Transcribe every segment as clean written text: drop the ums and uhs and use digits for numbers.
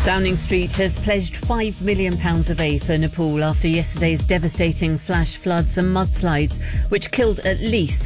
Downing Street has pledged £5 million of aid for Nepal after yesterday's devastating flash floods and mudslides, which killed at least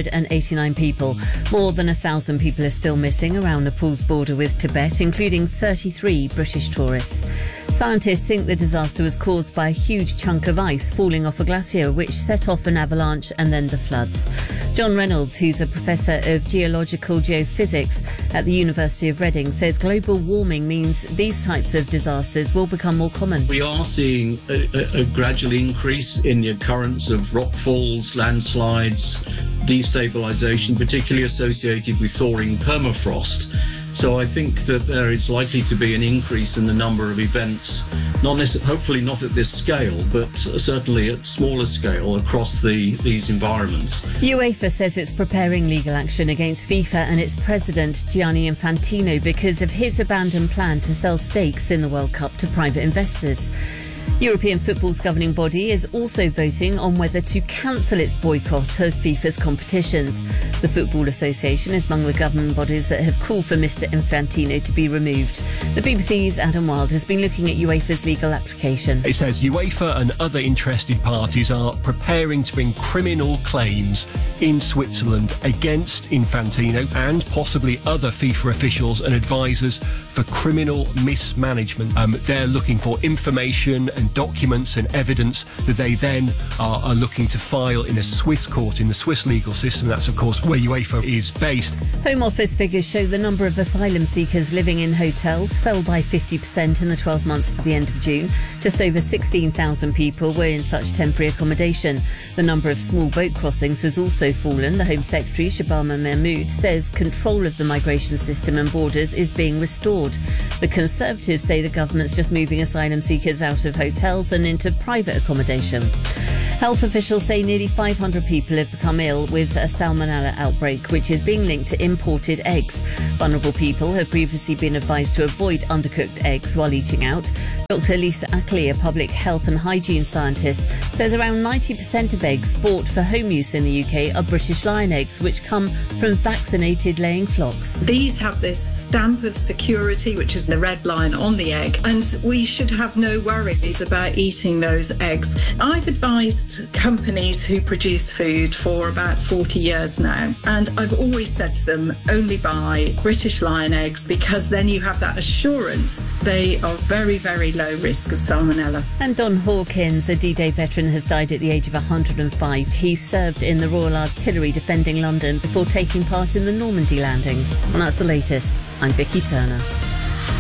389 people. More than 1,000 people are still missing around Nepal's border with Tibet, including 33 British tourists. Scientists think the disaster was caused by a huge chunk of ice falling off a glacier, which set off an avalanche and then the floods. John Reynolds, who's a professor of geological geophysics at the University of Reading, says global warming means these types of disasters will become more common. We are seeing a gradual increase in the occurrence of rockfalls, landslides, destabilisation, particularly associated with thawing permafrost. So I think that there is likely to be an increase in the number of events, hopefully not at this scale, but certainly at smaller scale across these environments. UEFA says it's preparing legal action against FIFA and its president Gianni Infantino because of his abandoned plan to sell stakes in the World Cup to private investors. European football's governing body is also voting on whether to cancel its boycott of FIFA's competitions. The Football Association is among the governing bodies that have called for Mr Infantino to be removed. The BBC's Adam Wilde has been looking at UEFA's legal application. It says UEFA and other interested parties are preparing to bring criminal claims in Switzerland against Infantino and possibly other FIFA officials and advisors for criminal mismanagement. They're looking for information and documents and evidence that they then are looking to file in a Swiss court, in the Swiss legal system. That's, of course, where UEFA is based. Home Office figures show the number of asylum seekers living in hotels fell by 50% in the 12 months to the end of June. Just over 16,000 people were in such temporary accommodation. The number of small boat crossings has also fallen. The Home Secretary, Shabana Mahmood, says control of the migration system and borders is being restored. The Conservatives say the government's just moving asylum seekers out of hotels and into private accommodation. Health officials say nearly 500 people have become ill with a salmonella outbreak, which is being linked to imported eggs. Vulnerable people have previously been advised to avoid undercooked eggs while eating out. Dr. Lisa Ackley, a public health and hygiene scientist, says around 90% of eggs bought for home use in the UK are British Lion eggs, which come from vaccinated laying flocks. These have this stamp of security, which is the red line on the egg, and we should have no worries about eating those eggs. I've advised companies who produce food for about 40 years now, and I've always said to them, only buy British Lion eggs, because then you have that assurance they are very, very low risk of salmonella. And Don Hawkins, a D-Day veteran, has died at the age of 105. He served in the Royal Artillery defending London before taking part in the Normandy landings. And that's the latest. I'm Vicky Turner.